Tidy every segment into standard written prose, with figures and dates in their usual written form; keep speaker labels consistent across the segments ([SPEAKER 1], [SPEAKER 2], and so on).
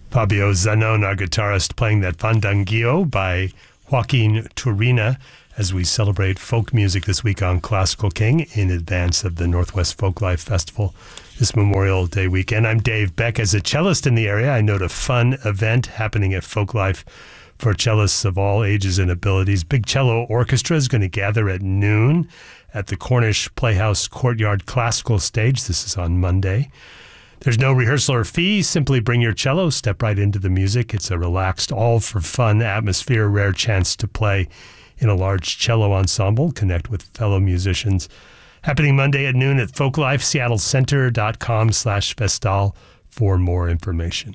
[SPEAKER 1] Fabio Zanon, our guitarist, playing that Fandanguillo by Joaquin Turina as we celebrate folk music this week on Classical King in advance of the Northwest Folklife Festival this Memorial Day weekend. I'm Dave Beck. As a cellist in the area, I note a fun event happening at Folklife for cellists of all ages and abilities. Big Cello Orchestra is going to gather at noon at the Cornish Playhouse Courtyard Classical Stage. This is on Monday. There's no rehearsal or fee. Simply bring your cello, step right into the music. It's a relaxed, all-for-fun atmosphere, rare chance to play in a large cello ensemble, connect with fellow musicians. Happening Monday at noon at Folklife, seattlecenter.com/Festal for more information.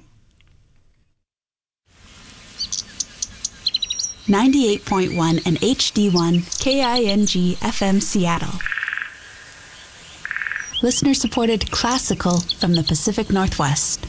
[SPEAKER 2] 98.1 and HD1 KING FM Seattle. Listener-supported classical from the Pacific Northwest.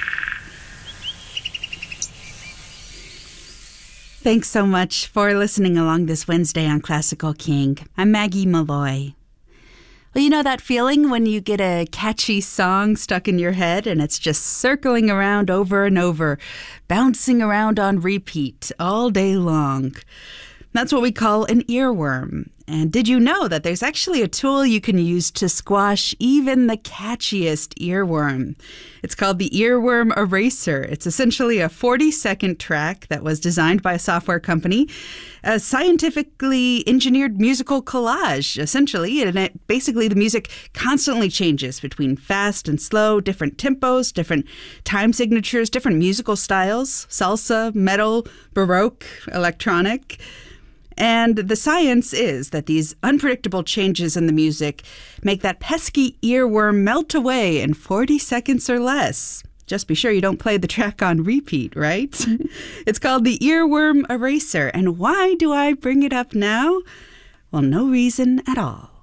[SPEAKER 2] Thanks so much for listening along this Wednesday on Classical King. I'm Maggie Malloy. Well, you know that feeling when you get a catchy song stuck in your head and it's just circling around over and over, bouncing around on repeat all day long. That's what we call an earworm. And did you know that there's actually a tool you can use to squash even the catchiest earworm? It's called the Earworm Eraser. It's essentially a 40-second track that was designed by a software company, a scientifically engineered musical collage, essentially. And basically the music constantly changes between fast and slow, different tempos, different time signatures, different musical styles, salsa, metal, baroque, electronic. And the science is that these unpredictable changes in the music make that pesky earworm melt away in 40 seconds or less. Just be sure you don't play the track on repeat, right? It's called the Earworm Eraser. And why do I bring it up now? Well, no reason at all.